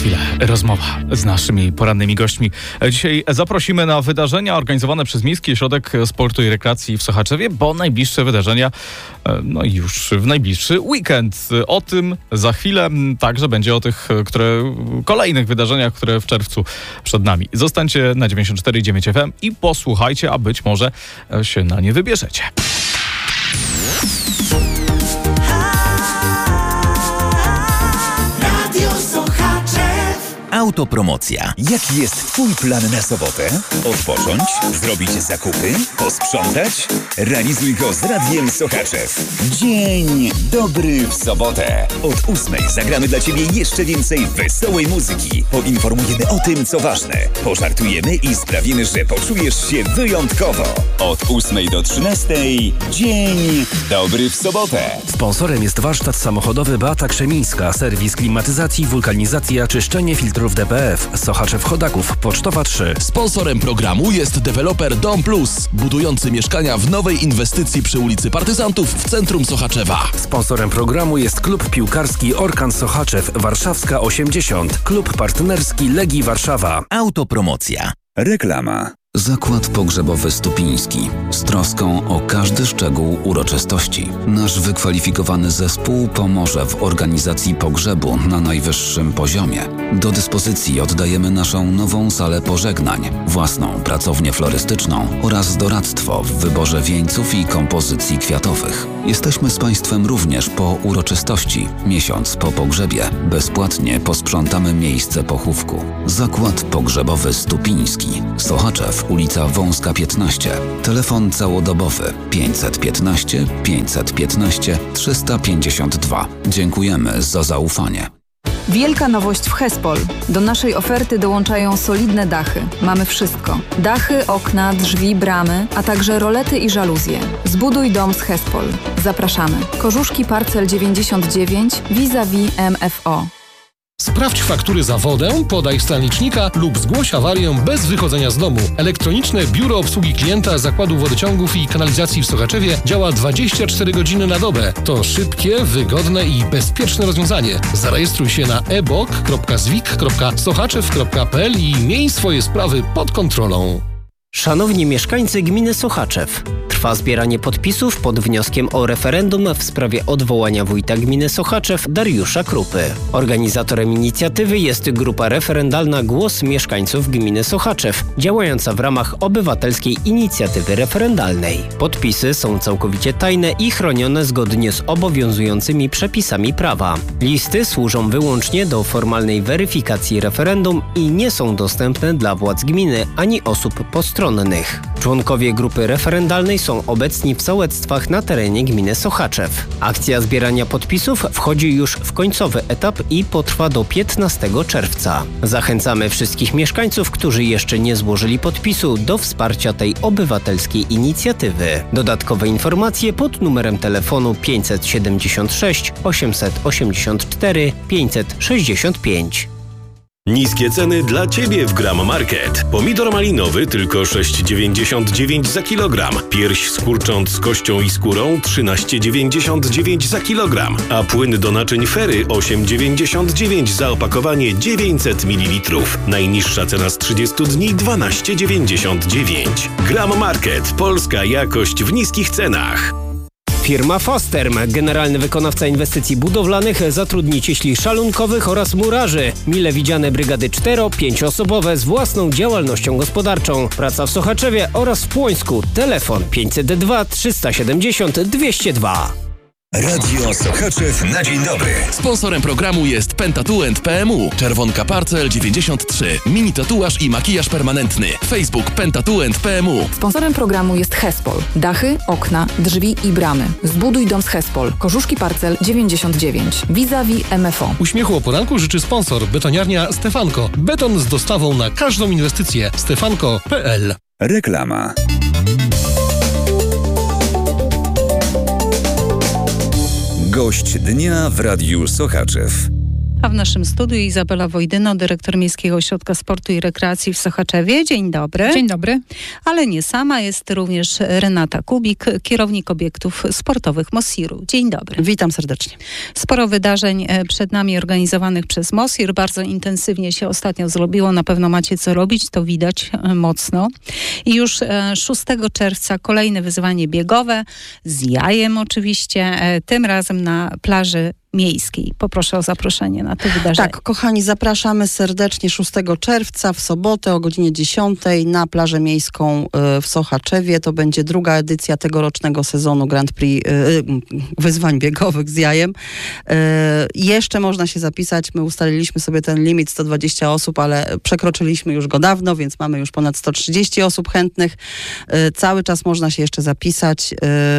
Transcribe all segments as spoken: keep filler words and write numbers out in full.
chwilę rozmowa z naszymi porannymi gośćmi. Dzisiaj zaprosimy na wydarzenia organizowane przez Miejski Ośrodek Sportu i Rekreacji w Sochaczewie, bo najbliższe wydarzenia, no i już w najbliższy weekend. O tym za chwilę, także będzie o tych, które kolejnych wydarzeniach, które w czerwcu przed nami. Zostańcie na dziewięćdziesiąt cztery i dziewięć F M i posłuchajcie, a być może się na nie wybierzecie. Autopromocja. Jaki jest Twój plan na sobotę? Odpocząć? Zrobić zakupy? Posprzątać? Realizuj go z Radiem Sochaczew. Dzień dobry w sobotę. Od ósmej zagramy dla Ciebie jeszcze więcej wesołej muzyki. Poinformujemy o tym, co ważne. Pożartujemy i sprawimy, że poczujesz się wyjątkowo. Od ósmej do trzynastej Dzień dobry w sobotę. Sponsorem jest warsztat samochodowy Beata Krzemińska, serwis klimatyzacji, wulkanizacja, czyszczenie filtrów D P F, Sochaczew Chodaków, Pocztowa trzy. Sponsorem programu jest deweloper Dom Plus, budujący mieszkania w nowej inwestycji przy ulicy Partyzantów w centrum Sochaczewa. Sponsorem programu jest klub piłkarski Orkan Sochaczew, Warszawska osiemdziesiąt, klub partnerski Legii Warszawa. Autopromocja. Reklama. Zakład Pogrzebowy Stupiński. Z troską o każdy szczegół uroczystości. Nasz wykwalifikowany zespół pomoże w organizacji pogrzebu na najwyższym poziomie. Do dyspozycji oddajemy naszą nową salę pożegnań, własną pracownię florystyczną oraz doradztwo w wyborze wieńców i kompozycji kwiatowych. Jesteśmy z Państwem również po uroczystości. Miesiąc po pogrzebie bezpłatnie posprzątamy miejsce pochówku. Zakład Pogrzebowy Stupiński. Sochaczew, ulica Wąska piętnaście. Telefon całodobowy pięćset piętnaście pięćset piętnaście trzysta pięćdziesiąt dwa. Dziękujemy za zaufanie. Wielka nowość w Hespol. Do naszej oferty dołączają solidne dachy. Mamy wszystko. Dachy, okna, drzwi, bramy, a także rolety i żaluzje. Zbuduj dom z Hespol. Zapraszamy. Korzuszki Parcel dziewięćdziesiąt dziewięć vis-a-vis M F O. Sprawdź faktury za wodę, podaj stan licznika lub zgłoś awarię bez wychodzenia z domu. Elektroniczne Biuro Obsługi Klienta Zakładu Wodociągów i Kanalizacji w Sochaczewie działa dwadzieścia cztery godziny na dobę. To szybkie, wygodne i bezpieczne rozwiązanie. Zarejestruj się na e b o k kropka zwik kropka sochaczew kropka p l i miej swoje sprawy pod kontrolą. Szanowni mieszkańcy gminy Sochaczew, trwa zbieranie podpisów pod wnioskiem o referendum w sprawie odwołania wójta gminy Sochaczew Dariusza Krupy. Organizatorem inicjatywy jest grupa referendalna Głos Mieszkańców Gminy Sochaczew, działająca w ramach obywatelskiej inicjatywy referendalnej. Podpisy są całkowicie tajne i chronione zgodnie z obowiązującymi przepisami prawa. Listy służą wyłącznie do formalnej weryfikacji referendum i nie są dostępne dla władz gminy ani osób postronnych. Członkowie grupy referendalnej są obecni w sołectwach na terenie gminy Sochaczew. Akcja zbierania podpisów wchodzi już w końcowy etap i potrwa do piętnastego czerwca. Zachęcamy wszystkich mieszkańców, którzy jeszcze nie złożyli podpisu, do wsparcia tej obywatelskiej inicjatywy. Dodatkowe informacje pod numerem telefonu pięćset siedemdziesiąt sześć osiemset osiemdziesiąt cztery pięćset sześćdziesiąt pięć. Niskie ceny dla Ciebie w Gram Market. Pomidor malinowy tylko sześć dziewięćdziesiąt dziewięć za kilogram. Pierś z kurcząt z kością i skórą trzynaście dziewięćdziesiąt dziewięć za kilogram. A płyn do naczyń Fery osiem dziewięćdziesiąt dziewięć za opakowanie dziewięćset mililitrów. Najniższa cena z trzydziestu dni dwanaście dziewięćdziesiąt dziewięć. Gram Market. Polska jakość w niskich cenach. Firma Fosterm, generalny wykonawca inwestycji budowlanych, zatrudni cieśli szalunkowych oraz murarzy. Mile widziane brygady cztero-pięcioosobowe z własną działalnością gospodarczą. Praca w Sochaczewie oraz w Płońsku. Telefon pięćset dwa trzysta siedemdziesiąt dwieście dwa. Radio Sochaczew na dzień dobry. Sponsorem programu jest Pentatuent P M U, Czerwonka Parcel dziewięćdziesiąt trzy, mini tatuaż i makijaż permanentny. Facebook Pentatuent P M U. Sponsorem programu jest Hespol. Dachy, okna, drzwi i bramy. Zbuduj dom z Hespol. Korzuszki Parcel dziewięćdziesiąt dziewięć. Vis-a-vis M F O. Uśmiechu o poranku życzy sponsor, betoniarnia Stefanko. Beton z dostawą na każdą inwestycję. stefanko kropka p l. Reklama. Gość dnia w Radiu Sochaczew. A w naszym studiu Izabela Wojdyno, dyrektor Miejskiego Ośrodka Sportu i Rekreacji w Sochaczewie. Dzień dobry. Dzień dobry. Ale nie sama, jest również Renata Kubik, kierownik obiektów sportowych Mosiru. Dzień dobry. Witam serdecznie. Sporo wydarzeń przed nami organizowanych przez Mosir. Bardzo intensywnie się ostatnio zrobiło. Na pewno macie co robić, to widać mocno. I już szóstego czerwca kolejne wyzwanie biegowe z jajem oczywiście, tym razem na plaży miejskiej. Poproszę o zaproszenie na to wydarzenie. Tak, kochani, zapraszamy serdecznie szóstego czerwca w sobotę o godzinie dziesiątej na plażę miejską w Sochaczewie. To będzie druga edycja tegorocznego sezonu Grand Prix wyzwań biegowych z jajem. Jeszcze można się zapisać. My ustaliliśmy sobie ten limit sto dwadzieścia osób, ale przekroczyliśmy już go dawno, więc mamy już ponad sto trzydzieści osób chętnych. Cały czas można się jeszcze zapisać.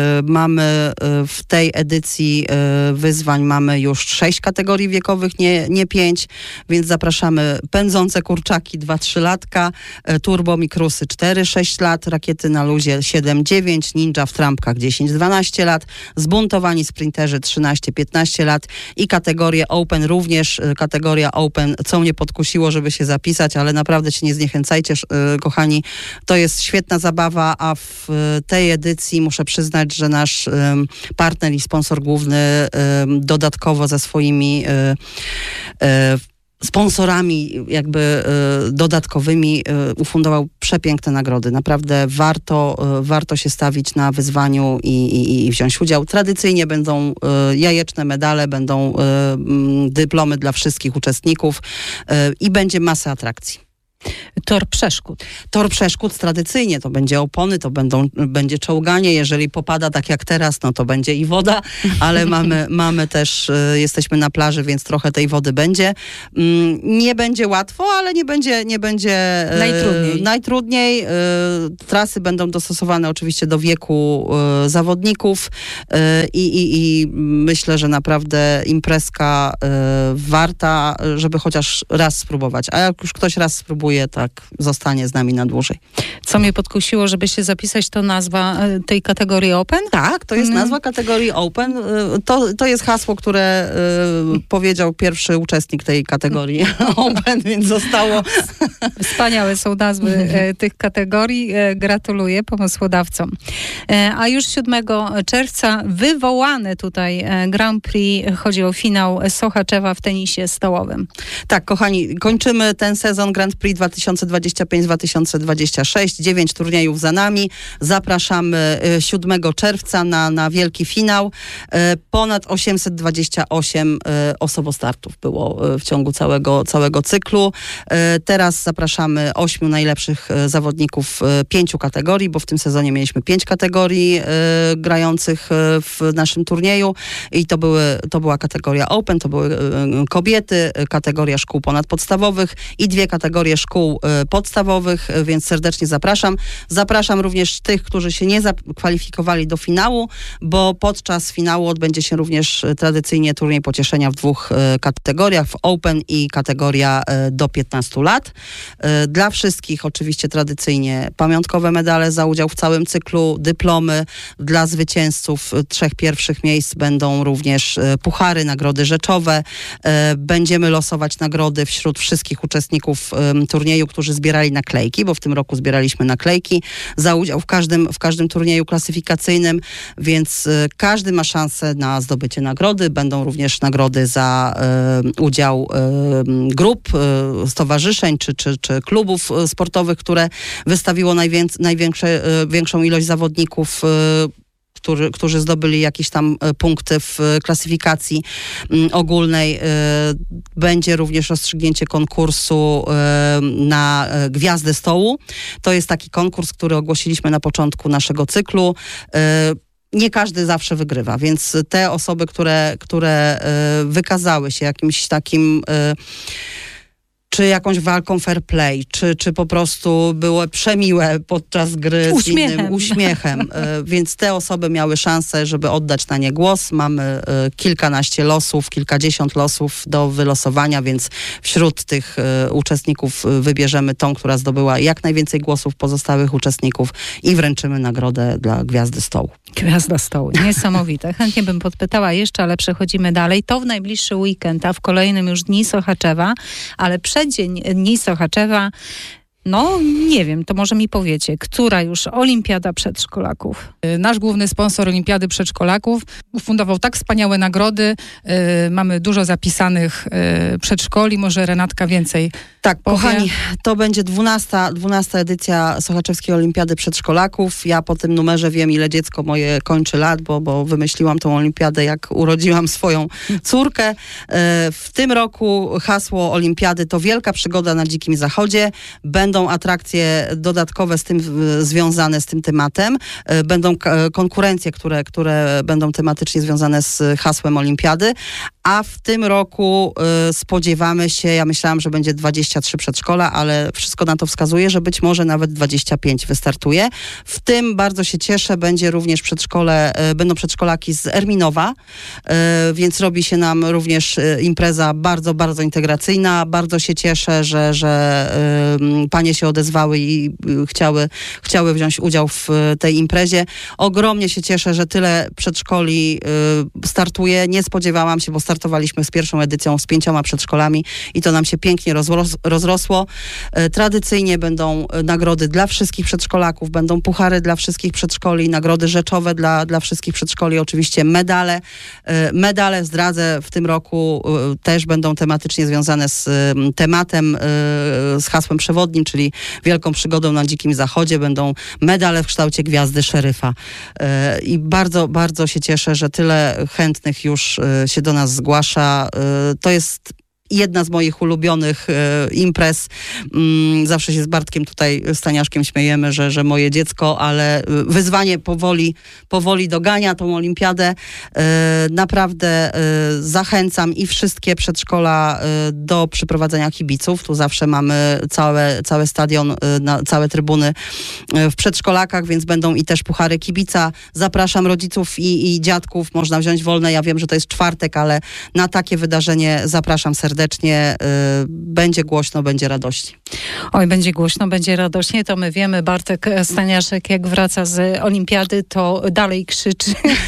Mamy w tej edycji wyzwań mamy Mamy już sześć kategorii wiekowych, nie, nie pięć, więc zapraszamy pędzące kurczaki dwa trzy latka, turbo mikrusy cztery sześć lat, rakiety na luzie siedem dziewięć, ninja w trampkach dziesięć dwanaście lat, zbuntowani sprinterzy trzynaście piętnaście lat i kategorie open również, kategoria open, co mnie podkusiło, żeby się zapisać, ale naprawdę się nie zniechęcajcie, kochani, to jest świetna zabawa, a w tej edycji muszę przyznać, że nasz partner i sponsor główny dodatkowo dodatkowo ze swoimi y, y, sponsorami jakby y, dodatkowymi y, ufundował przepiękne nagrody. Naprawdę warto, y, warto się stawić na wyzwaniu i, i, i wziąć udział. Tradycyjnie będą y, jajeczne medale, będą y, y, dyplomy dla wszystkich uczestników y, i będzie masa atrakcji. Tor przeszkód. Tor przeszkód tradycyjnie to będzie opony, to będą, będzie czołganie. Jeżeli popada tak jak teraz, no to będzie i woda, ale mamy, mamy też, y, jesteśmy na plaży, więc trochę tej wody będzie. Mm, nie będzie łatwo, ale nie będzie, nie będzie y, najtrudniej. najtrudniej. Y, trasy będą dostosowane oczywiście do wieku y, zawodników y, i, i myślę, że naprawdę imprezka y, warta, żeby chociaż raz spróbować. A jak już ktoś raz spróbuje, tak zostanie z nami na dłużej. Co mnie podkusiło, żeby się zapisać, to nazwa tej kategorii Open? Tak, to jest mm. nazwa kategorii Open. To, to jest hasło, które y, powiedział pierwszy uczestnik tej kategorii Open, więc zostało... Wspaniałe są nazwy e, tych kategorii. E, gratuluję pomysłodawcom. E, a już siódmego czerwca wywołane tutaj e, Grand Prix, chodzi o finał Sochaczewa w tenisie stołowym. Tak, kochani, kończymy ten sezon Grand Prix dwa tysiące dwudziesty piąty dwa tysiące dwudziesty szósty. Dziewięć turniejów za nami. Zapraszamy siódmego czerwca na, na wielki finał. Ponad osiemset dwadzieścia osiem osobostartów było w ciągu całego, całego cyklu. Teraz zapraszamy ośmiu najlepszych zawodników pięciu kategorii, bo w tym sezonie mieliśmy pięć kategorii grających w naszym turnieju i to, były, to była kategoria Open, to były kobiety, kategoria szkół ponadpodstawowych i dwie kategorie szkół podstawowych, więc serdecznie zapraszam. Zapraszam również tych, którzy się nie zakwalifikowali do finału, bo podczas finału odbędzie się również tradycyjnie turniej pocieszenia w dwóch kategoriach, w Open i kategoria do piętnastu lat. Dla wszystkich oczywiście tradycyjnie pamiątkowe medale za udział w całym cyklu, dyplomy. Dla zwycięzców trzech pierwszych miejsc będą również puchary, nagrody rzeczowe. Będziemy losować nagrody wśród wszystkich uczestników turnieju, którzy zbierali naklejki, bo w tym roku zbieraliśmy naklejki za udział w każdym, w każdym turnieju klasyfikacyjnym, więc każdy ma szansę na zdobycie nagrody. Będą również nagrody za y, udział y, grup, y, stowarzyszeń czy, czy, czy klubów sportowych, które wystawiło najwięc, największe, y, większą ilość zawodników y, Którzy, którzy zdobyli jakieś tam punkty w klasyfikacji ogólnej. Będzie również rozstrzygnięcie konkursu na Gwiazdę Stołu. To jest taki konkurs, który ogłosiliśmy na początku naszego cyklu. Nie każdy zawsze wygrywa, więc te osoby, które, które wykazały się jakimś takim czy jakąś walką fair play, czy, czy po prostu było przemiłe podczas gry uśmiechem. z innym uśmiechem. Więc te osoby miały szansę, żeby oddać na nie głos. Mamy kilkanaście losów, kilkadziesiąt losów do wylosowania, więc wśród tych uczestników wybierzemy tą, która zdobyła jak najwięcej głosów pozostałych uczestników i wręczymy nagrodę dla Gwiazdy Stołu. Gwiazda Stołu. Niesamowite. Chętnie bym podpytała jeszcze, ale przechodzimy dalej. To w najbliższy weekend, a w kolejnym już Dni Sochaczewa, ale przeddzień Dni Sochaczewa, no nie wiem, to może mi powiecie, która już olimpiada przedszkolaków? Nasz główny sponsor Olimpiady Przedszkolaków ufundował tak wspaniałe nagrody. Yy, mamy dużo zapisanych yy, przedszkoli, może Renatka więcej Tak, powie. Kochani, to będzie dwunasta, dwunasta edycja Sochaczewskiej Olimpiady Przedszkolaków. Ja po tym numerze wiem, ile dziecko moje kończy lat, bo, bo wymyśliłam tą olimpiadę, jak urodziłam swoją córkę. Yy, w tym roku hasło olimpiady to wielka przygoda na Dzikim Zachodzie. Będą Będą atrakcje dodatkowe z tym związane z tym tematem. Będą konkurencje, które, które będą tematycznie związane z hasłem olimpiady. A w tym roku y, spodziewamy się, ja myślałam, że będzie dwadzieścia trzy przedszkola, ale wszystko na to wskazuje, że być może nawet dwadzieścia pięć wystartuje. W tym bardzo się cieszę, będzie również przedszkole, y, będą przedszkolaki z Erminowa, y, więc robi się nam również y, impreza bardzo, bardzo integracyjna. Bardzo się cieszę, że, że y, panie się odezwały i y, chciały, chciały wziąć udział w y, tej imprezie. Ogromnie się cieszę, że tyle przedszkoli y, startuje. Nie spodziewałam się, bo startowaliśmy z pierwszą edycją z pięcioma przedszkolami i to nam się pięknie rozros- rozrosło. E, tradycyjnie będą nagrody dla wszystkich przedszkolaków, będą puchary dla wszystkich przedszkoli, nagrody rzeczowe dla, dla wszystkich przedszkoli, oczywiście medale. E, medale, zdradzę, w tym roku e, też będą tematycznie związane z e, tematem, e, z hasłem przewodnim, czyli Wielką Przygodą na Dzikim Zachodzie. Będą medale w kształcie gwiazdy szeryfa. E, I bardzo, bardzo się cieszę, że tyle chętnych już e, się do nas zgłasza. To jest jedna z moich ulubionych e, imprez. Mm, zawsze się z Bartkiem tutaj, Staniaszkiem śmiejemy, że, że moje dziecko, ale wyzwanie powoli, powoli dogania tą olimpiadę. E, naprawdę e, zachęcam i wszystkie przedszkola e, do przyprowadzenia kibiców. Tu zawsze mamy całe, cały stadion, e, na, całe trybuny e, w przedszkolakach, więc będą i też puchary kibica. Zapraszam rodziców i, i dziadków. Można wziąć wolne. Ja wiem, że to jest czwartek, ale na takie wydarzenie zapraszam serdecznie. Serdecznie, y, będzie głośno, będzie radośnie. Oj, będzie głośno, będzie radośnie, to my wiemy. Bartek Staniaszek, jak wraca z olimpiady, to dalej krzyczy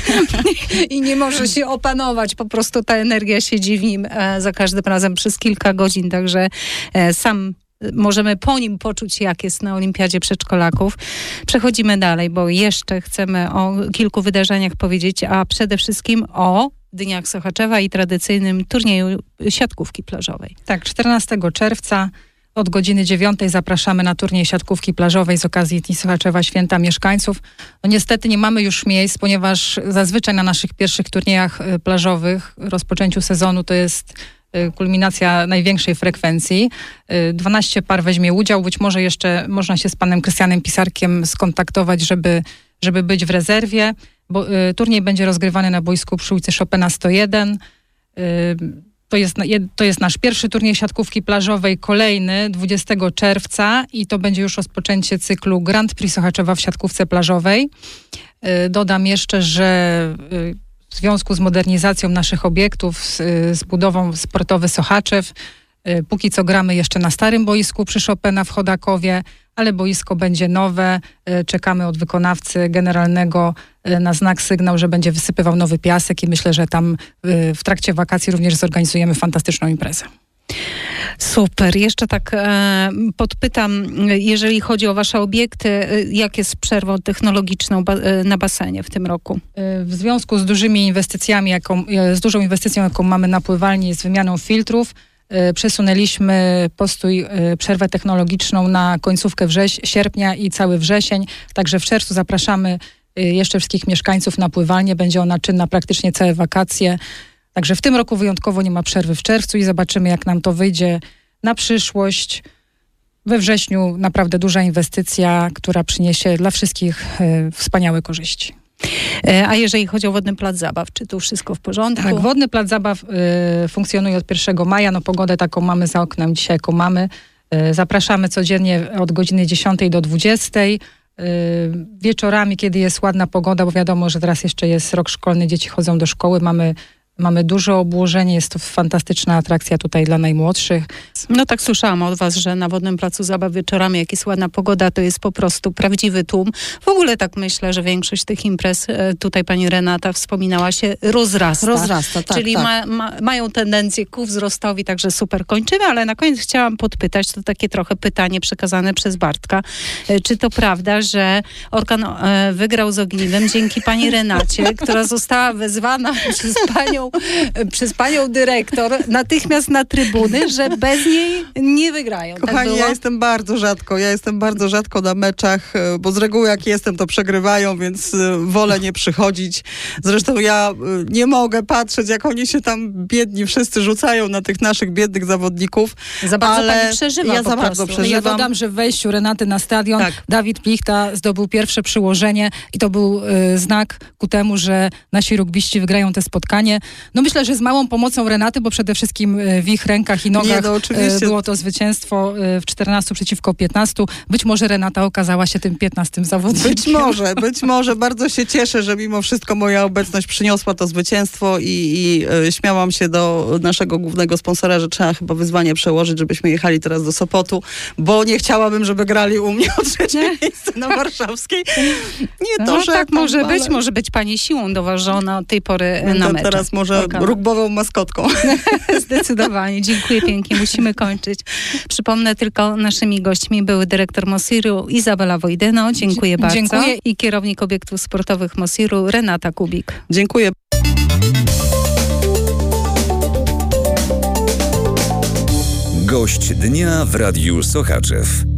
i nie może się opanować. Po prostu ta energia siedzi w nim e, za każdym razem przez kilka godzin, także e, sam możemy po nim poczuć, jak jest na olimpiadzie przedszkolaków. Przechodzimy dalej, bo jeszcze chcemy o kilku wydarzeniach powiedzieć, a przede wszystkim o Dniach Sochaczewa i tradycyjnym turnieju siatkówki plażowej. Tak, czternastego czerwca od godziny dziewiątej zapraszamy na turniej siatkówki plażowej z okazji Dni Sochaczewa, Święta Mieszkańców. No niestety nie mamy już miejsc, ponieważ zazwyczaj na naszych pierwszych turniejach plażowych rozpoczęciu sezonu to jest kulminacja największej frekwencji. dwanaście par weźmie udział. Być może jeszcze można się z panem Krystianem Pisarkiem skontaktować, żeby, żeby być w rezerwie. Bo, y, turniej będzie rozgrywany na boisku przy ulicy Chopina sto jeden. Y, to, jest, to jest nasz pierwszy turniej siatkówki plażowej, kolejny dwudziestego czerwca i to będzie już rozpoczęcie cyklu Grand Prix Sochaczewa w siatkówce plażowej. Y, dodam jeszcze, że y, w związku z modernizacją naszych obiektów, z, z budową sportowy Sochaczew, y, póki co gramy jeszcze na starym boisku przy Chopina w Chodakowie, ale boisko będzie nowe. Czekamy od wykonawcy generalnego na znak, sygnał, że będzie wysypywał nowy piasek i myślę, że tam w trakcie wakacji również zorganizujemy fantastyczną imprezę. Super. Jeszcze tak e, podpytam, jeżeli chodzi o wasze obiekty, jak jest z przerwą technologiczną ba, na basenie w tym roku? W związku z dużymi inwestycjami, jaką, z dużą inwestycją, jaką mamy na pływalni z wymianą filtrów, przesunęliśmy postój, przerwę technologiczną na końcówkę wrześ- sierpnia i cały wrzesień. Także w czerwcu zapraszamy jeszcze wszystkich mieszkańców na pływalnię. Będzie ona czynna praktycznie całe wakacje. Także w tym roku wyjątkowo nie ma przerwy w czerwcu i zobaczymy, jak nam to wyjdzie na przyszłość. We wrześniu naprawdę duża inwestycja, która przyniesie dla wszystkich wspaniałe korzyści. A jeżeli chodzi o Wodny Plac Zabaw, czy tu wszystko w porządku? Tak, Wodny Plac Zabaw y, funkcjonuje od pierwszego maja. No pogodę taką mamy za oknem dzisiaj, jaką mamy. Y, zapraszamy codziennie od godziny dziesiątej do dwudziestej. Y, wieczorami, kiedy jest ładna pogoda, bo wiadomo, że teraz jeszcze jest rok szkolny, dzieci chodzą do szkoły, mamy Mamy duże obłożenie, jest to fantastyczna atrakcja tutaj dla najmłodszych. No tak słyszałam od was, że na Wodnym Placu Zabaw wieczorami, jak jest ładna pogoda, to jest po prostu prawdziwy tłum. W ogóle tak myślę, że większość tych imprez, tutaj pani Renata wspominała, się rozrasta. Rozrasta, tak. Czyli tak. Ma, ma, mają tendencję ku wzrostowi, także super. Kończymy, ale na koniec chciałam podpytać, to takie trochę pytanie przekazane przez Bartka. Czy to prawda, że Orkan e, wygrał z Ogniwem dzięki pani Renacie, która została wezwana przez panią przez panią dyrektor natychmiast na trybuny, że bez niej nie wygrają. Kochani, tak ja jestem bardzo rzadko, ja jestem bardzo rzadko na meczach, bo z reguły jak jestem, to przegrywają, więc wolę nie przychodzić. Zresztą ja nie mogę patrzeć, jak oni się tam biedni wszyscy rzucają na tych naszych biednych zawodników. Za bardzo ale pani przeżywa ja po za bardzo prostu. przeżywam. Ja dodam, że w wejściu Renaty na stadion Tak. Dawid Plichta zdobył pierwsze przyłożenie i to był y, znak ku temu, że nasi rugbiści wygrają te spotkanie. No myślę, że z małą pomocą Renaty, bo przede wszystkim w ich rękach i nogach Nie, no, oczywiście. było to zwycięstwo w czternastu przeciwko piętnastu. Być może Renata okazała się tym piętnastym zawodnikiem. Być może, być może. Bardzo się cieszę, że mimo wszystko moja obecność przyniosła to zwycięstwo i, i y, śmiałam się do naszego głównego sponsora, że trzeba chyba wyzwanie przełożyć, żebyśmy jechali teraz do Sopotu, bo nie chciałabym, żeby grali u mnie o trzecie miejsce na Warszawskiej. Nie to, no, że tak może ale... być, może być pani siłą doważona od tej pory Będę na mecze. teraz może rugbową maskotką. Zdecydowanie. Dziękuję pięknie. Musimy kończyć. Przypomnę tylko, naszymi gośćmi były dyrektor Mosiru Izabela Wojdyno. Dziękuję bardzo. Dziękuję. I kierownik obiektów sportowych Mosiru Renata Kubik. Dziękuję. Gość dnia w Radiu Sochaczew.